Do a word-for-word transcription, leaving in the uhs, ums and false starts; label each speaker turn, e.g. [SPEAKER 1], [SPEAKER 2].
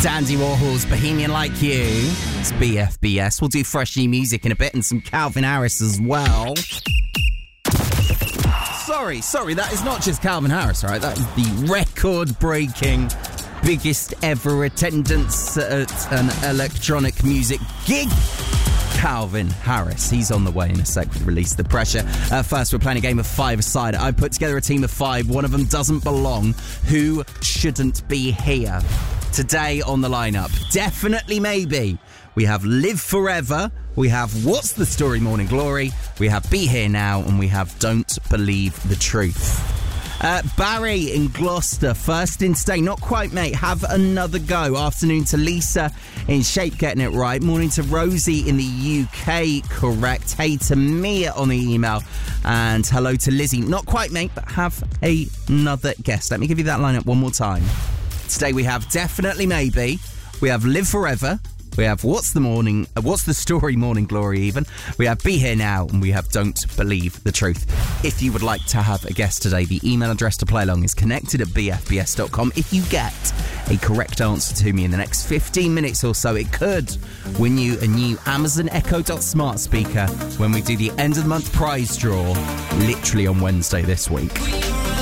[SPEAKER 1] Dandy Warhol's Bohemian Like You. It's B F B S. We'll do fresh new music in a bit and some Calvin Harris as well. Sorry, sorry, that is not just Calvin Harris, all right? That is the record-breaking, biggest ever attendance at an electronic music gig. Calvin Harris. He's on the way in a sec with Release the Pressure. Uh, first, we're playing a game of five-a-side. I put together a team of five. One of them doesn't belong. Who shouldn't be here? Today on the lineup, definitely maybe. We have Live Forever. We have What's the Story Morning Glory. We have Be Here Now. And we have Don't Believe the Truth. Uh, Barry in Gloucester, first in stay. Not quite, mate. Have another go. Afternoon to Lisa in Shape, getting it right. Morning to Rosie in the U K, correct. Hey to Mia on the email. And hello to Lizzie. Not quite, mate, but have a, another guess. Let me give you that lineup one more time. Today we have Definitely Maybe. We have Live Forever. We have What's the Morning, uh, What's the Story Morning Glory even. We have Be Here Now, and we have Don't Believe the Truth. If you would like to have a guest today, the email address to play along is connected at b f b s dot com. If you get a correct answer to me in the next fifteen minutes or so, it could win you a new Amazon Echo Dot smart speaker when we do the end of the month prize draw, literally on Wednesday this week.